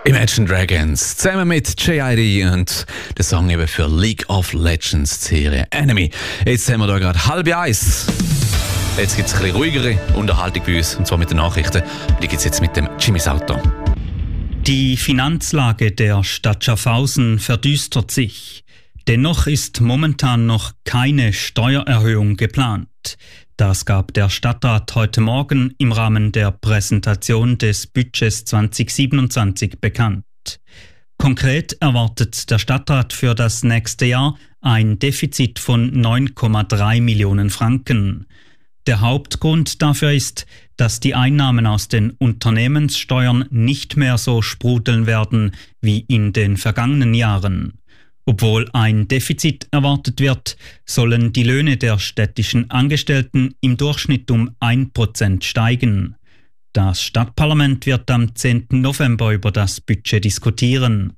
Imagine Dragons zusammen mit J.I.D. und der Song eben für League of Legends Serie Enemy. Jetzt haben wir hier gerade 1:30. Jetzt gibt es ein bisschen ruhigere Unterhaltung bei uns, und zwar mit den Nachrichten. Die gibt es jetzt mit dem Jimmy's Auto. Die Finanzlage der Stadt Schaffhausen verdüstert sich. Dennoch ist momentan noch keine Steuererhöhung geplant. Das gab der Stadtrat heute Morgen im Rahmen der Präsentation des Budgets 2027 bekannt. Konkret erwartet der Stadtrat für das nächste Jahr ein Defizit von 9,3 Millionen Franken. Der Hauptgrund dafür ist, dass die Einnahmen aus den Unternehmenssteuern nicht mehr so sprudeln werden wie in den vergangenen Jahren. Obwohl ein Defizit erwartet wird, sollen die Löhne der städtischen Angestellten im Durchschnitt um 1% steigen. Das Stadtparlament wird am 10. November über das Budget diskutieren.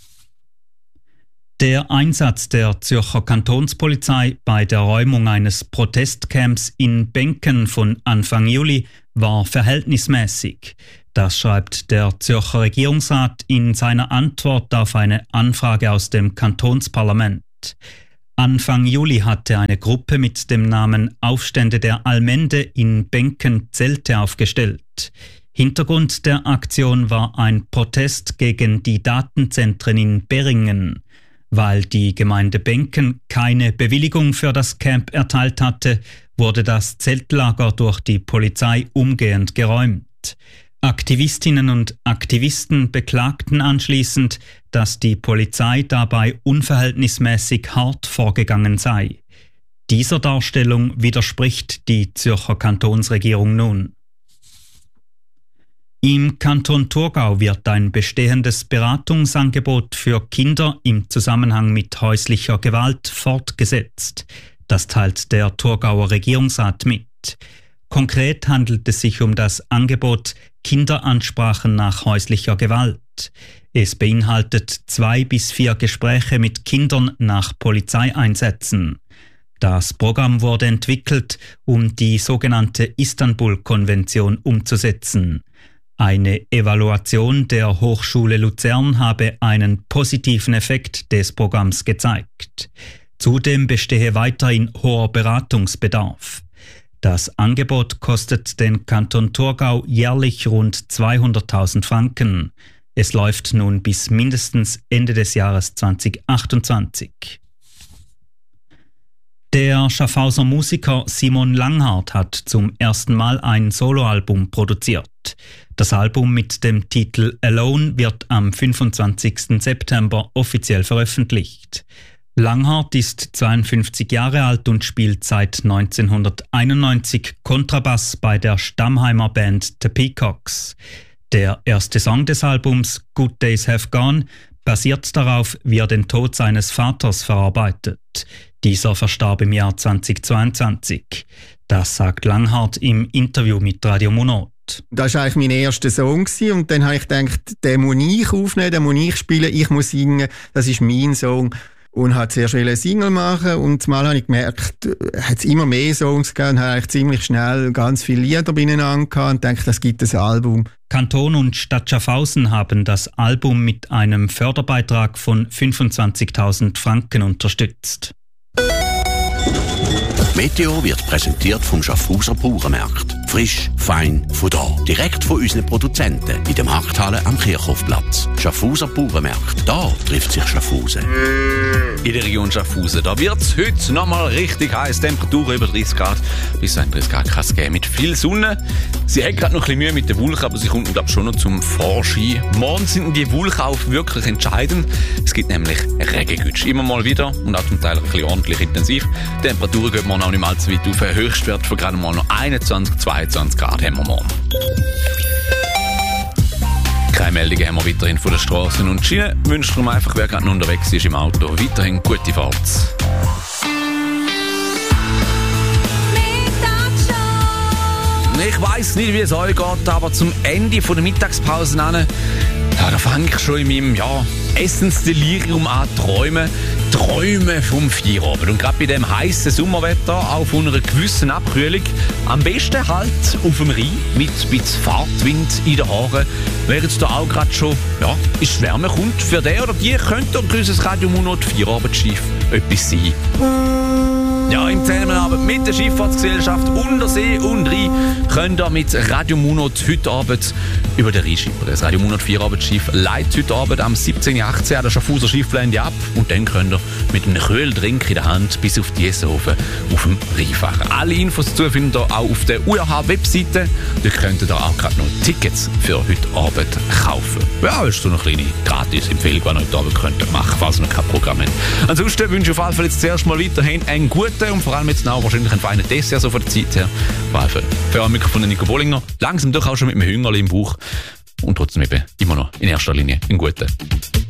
Der Einsatz der Zürcher Kantonspolizei bei der Räumung eines Protestcamps in Benken von Anfang Juli war verhältnismäßig. Das schreibt der Zürcher Regierungsrat in seiner Antwort auf eine Anfrage aus dem Kantonsparlament. Anfang Juli hatte eine Gruppe mit dem Namen Aufstände der Allmende in Benken Zelte aufgestellt. Hintergrund der Aktion war ein Protest gegen die Datenzentren in Beringen. Weil die Gemeinde Benken keine Bewilligung für das Camp erteilt hatte, wurde das Zeltlager durch die Polizei umgehend geräumt. Aktivistinnen und Aktivisten beklagten anschließend, dass die Polizei dabei unverhältnismäßig hart vorgegangen sei. Dieser Darstellung widerspricht die Zürcher Kantonsregierung nun. Im Kanton Thurgau wird ein bestehendes Beratungsangebot für Kinder im Zusammenhang mit häuslicher Gewalt fortgesetzt. Das teilt der Thurgauer Regierungsrat mit. Konkret handelt es sich um das Angebot Kinderansprachen nach häuslicher Gewalt. Es beinhaltet 2 bis 4 Gespräche mit Kindern nach Polizeieinsätzen. Das Programm wurde entwickelt, um die sogenannte Istanbul-Konvention umzusetzen. Eine Evaluation der Hochschule Luzern habe einen positiven Effekt des Programms gezeigt. Zudem bestehe weiterhin hoher Beratungsbedarf. Das Angebot kostet den Kanton Thurgau jährlich rund 200.000 Franken. Es läuft nun bis mindestens Ende des Jahres 2028. Der Schaffhauser Musiker Simon Langhart hat zum ersten Mal ein Soloalbum produziert. Das Album mit dem Titel Alone wird am 25. September offiziell veröffentlicht. Langhart ist 52 Jahre alt und spielt seit 1991 Kontrabass bei der Stammheimer Band The Peacocks. Der erste Song des Albums, Good Days Have Gone, basiert darauf, wie er den Tod seines Vaters verarbeitet. Dieser verstarb im Jahr 2022. Das sagt Langhart im Interview mit Radio Monat. Das war eigentlich mein erster Song und dann habe ich gedacht, den muss ich aufnehmen, den muss ich spielen, ich muss singen, das ist mein Song. Und habe zuerst eine Single machen und mal habe ich gemerkt, hat es immer mehr Songs gegeben und habe eigentlich ziemlich schnell ganz viele Lieder beieinander gehabt und dachte, das gibt ein Album. Kanton und Stadt Schaffhausen haben das Album mit einem Förderbeitrag von 25.000 Franken unterstützt. Meteo wird präsentiert vom Schaffhauser Bauernmarkt. Frisch, fein, von da. Direkt von unseren Produzenten in der Markthalle am Kirchhofplatz. Schaffhauser Bauernmarkt. Da trifft sich Schaffhausen. In der Region Schaffhausen, da wird es heute nochmal richtig heiß. Temperaturen über 30 Grad, bis 31 Grad kann es geben. Mit viel Sonne. Sie hat gerade noch ein bisschen Mühe mit der Wolke, aber sie kommt, glaube ich, schon noch zum Vorschein. Morgen sind die Wolken auch wirklich entscheidend. Es gibt nämlich Regengütsch. Immer mal wieder und auch zum Teil ein bisschen ordentlich intensiv. Die Temperaturen gehen morgen auch nicht allzu weit auf. Ein Höchstwert von gerade mal noch 21, 22 Grad haben wir morgen. Keine Meldungen haben wir weiterhin von den Straßen und Schienen. Wünscht darum einfach, wer gerade noch unterwegs ist im Auto, weiterhin gute Fahrt. Ich weiss nicht, wie es euch geht, aber zum Ende der Mittagspause Ja, da fange ich schon in meinem Essensdelirium an träumen vom Feierabend. Und gerade bei dem heißen Sommerwetter, auch von einer gewissen Abkühlung, am besten halt auf dem Rhein mit ein bisschen Fahrtwind in den Haaren, während da auch gerade schon ins Schwärmen kommt. Für den oder die könnte unser Radio Monat Feierabendsschiff etwas sein. Ja, in Zusammenarbeit mit der Schifffahrtsgesellschaft Untersee und Rhein könnt ihr mit Radio Monat heute Abend über den Rhein schippern. Das Radio Monat Feierabendsschiff leitet heute Abend am 17.18 Uhr an der Schaffhauser Schiffgelände ab und dann könnt ihr mit einem Kühldrink in der Hand bis auf Diessenhofen auf dem Rhein fahren. Alle Infos dazu findet ihr auch auf der URH-Webseite. Da könnt ihr auch gerade noch Tickets für heute Abend kaufen. Ja, das ist so eine kleine Gratis-Empfehlung, die ihr heute Abend könnt machen, falls ihr noch kein Programm habt. Ansonsten wünsche ich auf jeden Fall jetzt zuerst mal weiterhin einen guten und vor allem jetzt auch wahrscheinlich einen feinen Dessert, so von der Zeit her. Für ein Mikrofon von Nico Bollinger. Langsam doch auch schon mit einem Hüngerli im Bauch. Und trotzdem eben immer noch in erster Linie einen guten.